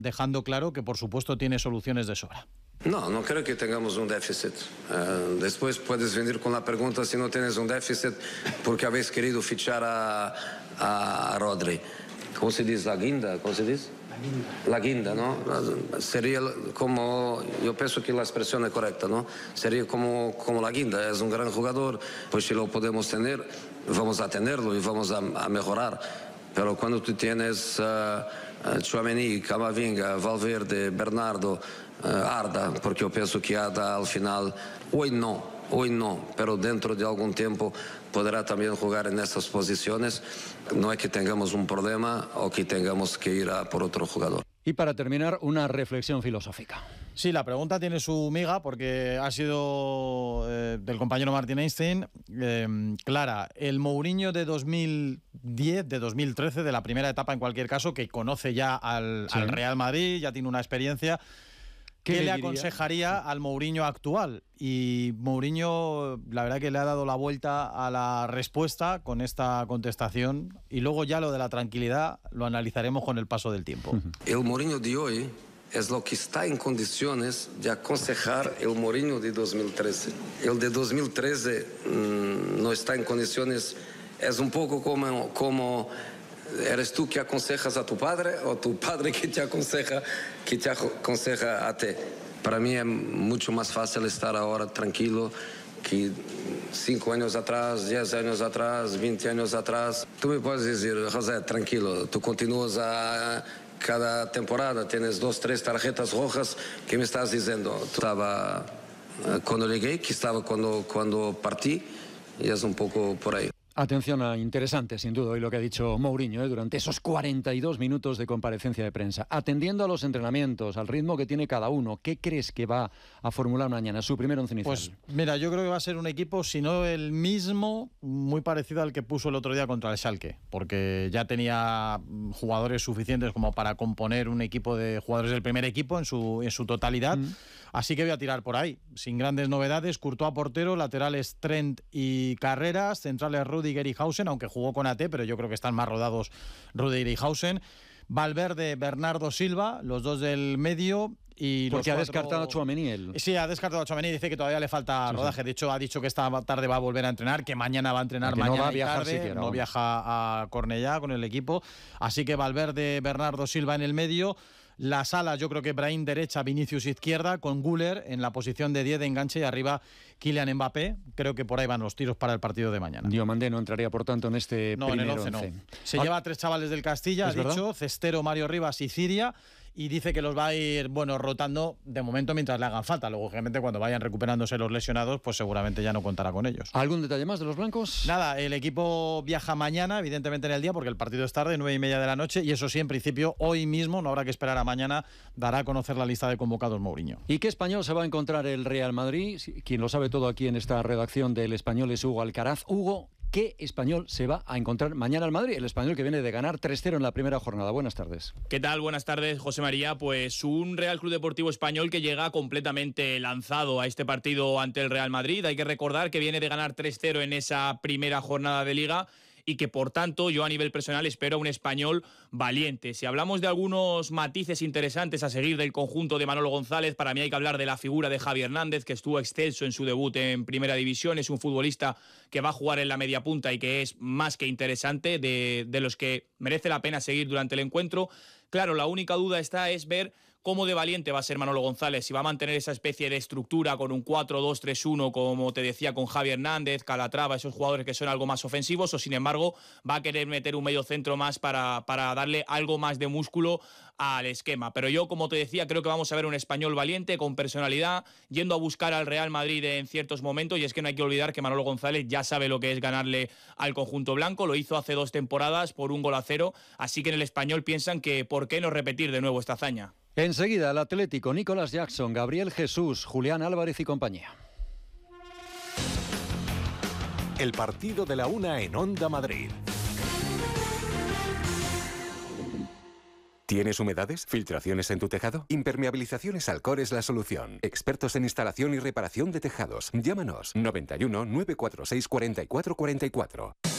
dejando claro que por supuesto tiene soluciones de sobra. No creo que tengamos un déficit. Después puedes venir con la pregunta si no tienes un déficit porque habéis querido fichar a Rodri. ¿Cómo se dice? ¿La guinda? ¿Cómo se dice? La guinda, ¿no? Sería como, yo pienso que la expresión es correcta, ¿no? Sería como la guinda, es un gran jugador, pues si lo podemos tener, vamos a tenerlo y vamos a mejorar. Pero cuando tú tienes Tchouaméni, Camavinga, Valverde, Bernardo, Arda, porque yo pienso que Arda al final, hoy no, pero dentro de algún tiempo podrá también jugar en estas posiciones. No es que tengamos un problema o que tengamos que ir a por otro jugador. Y para terminar, una reflexión filosófica. Sí, la pregunta tiene su miga porque ha sido del compañero Martin Einstein. Clara, el Mourinho de 2010, de 2013, de la primera etapa en cualquier caso, que conoce ya al Real Madrid, ya tiene una experiencia. ¿Qué le aconsejaría al Mourinho actual? Y Mourinho, la verdad que le ha dado la vuelta a la respuesta con esta contestación, y luego ya lo de la tranquilidad lo analizaremos con el paso del tiempo. El Mourinho de hoy es lo que está en condiciones de aconsejar el Mourinho de 2013. El de 2013 no está en condiciones, es un poco como ¿eres tú que aconsejas a tu padre o tu padre que te aconseja a ti? Para mí es mucho más fácil estar ahora tranquilo que 5 años atrás, 10 años atrás, 20 años atrás. Tú me puedes decir, José, tranquilo, tú continúas cada temporada, tienes 2, 3 tarjetas rojas. ¿Qué me estás diciendo? Tú estaba cuando llegué, que estaba cuando partí, y es un poco por ahí. Atención a interesante, sin duda, hoy lo que ha dicho Mourinho durante esos 42 minutos de comparecencia de prensa. Atendiendo a los entrenamientos, al ritmo que tiene cada uno, ¿qué crees que va a formular mañana? Su primer once inicial. Pues mira, yo creo que va a ser un equipo, si no el mismo, muy parecido al que puso el otro día contra el Schalke, porque ya tenía jugadores suficientes como para componer un equipo de jugadores del primer equipo en su totalidad. Así que voy a tirar por ahí, sin grandes novedades. Courtois portero, laterales Trent y Carreras, centrales Rüdiger y Hausen, aunque jugó con AT, pero yo creo que están más rodados Rüdiger y Hausen. Valverde, Bernardo Silva, los dos del medio. Y porque ha descartado a Tchouaméni él. Sí, ha descartado a Tchouaméni, dice que todavía le falta rodaje. De hecho, ha dicho que esta tarde va a volver a entrenar, que mañana va a entrenar mañana no va a viajar tarde, siquiera, no viaja a Cornellá con el equipo. Así que Valverde, Bernardo Silva en el medio. Las alas, yo creo que Brahim derecha, Vinicius izquierda, con Güler en la posición de 10 de enganche y arriba Kylian Mbappé. Creo que por ahí van los tiros para el partido de mañana. Diomandé no entraría, por tanto, en este primer en el 11. No. Se lleva a 3 chavales del Castilla, ha dicho, Cestero, Mario Rivas y Ciria, y dice que los va a ir, rotando de momento mientras le hagan falta. Luego, obviamente, cuando vayan recuperándose los lesionados, pues seguramente ya no contará con ellos. ¿Algún detalle más de los blancos? Nada, el equipo viaja mañana, evidentemente en el día, porque el partido es tarde, 9:30 de la noche, y eso sí, en principio, hoy mismo, no habrá que esperar a mañana, dará a conocer la lista de convocados Mourinho. ¿Y qué español se va a encontrar el Real Madrid? Quien lo sabe todo aquí en esta redacción del Español es Hugo Alcaraz. Hugo, ¿qué español se va a encontrar mañana al Madrid? El español que viene de ganar 3-0 en la primera jornada. Buenas tardes. ¿Qué tal? Buenas tardes, José María. Pues un Real Club Deportivo Español que llega completamente lanzado a este partido ante el Real Madrid. Hay que recordar que viene de ganar 3-0 en esa primera jornada de Liga y que, por tanto, yo a nivel personal espero un español valiente. Si hablamos de algunos matices interesantes a seguir del conjunto de Manolo González, para mí hay que hablar de la figura de Javi Hernández, que estuvo excelso en su debut en Primera División. Es un futbolista que va a jugar en la media punta y que es más que interesante, de los que merece la pena seguir durante el encuentro. Claro, la única duda es ver cómo de valiente va a ser Manolo González, si va a mantener esa especie de estructura con un 4-2-3-1, como te decía, con Javi Hernández, Calatrava, esos jugadores que son algo más ofensivos, o sin embargo va a querer meter un medio centro más para darle algo más de músculo al esquema. Pero yo, como te decía, creo que vamos a ver un español valiente, con personalidad, yendo a buscar al Real Madrid en ciertos momentos, y es que no hay que olvidar que Manolo González ya sabe lo que es ganarle al conjunto blanco, lo hizo hace 2 temporadas por 1-0, así que en el español piensan que ¿por qué no repetir de nuevo esta hazaña? Enseguida el Atlético, Nicolás Jackson, Gabriel Jesús, Julián Álvarez y compañía. El partido de la 1 en Onda Madrid. ¿Tienes humedades? ¿Filtraciones en tu tejado? Impermeabilizaciones Alcor es la solución. Expertos en instalación y reparación de tejados. Llámanos 91 946 44 44.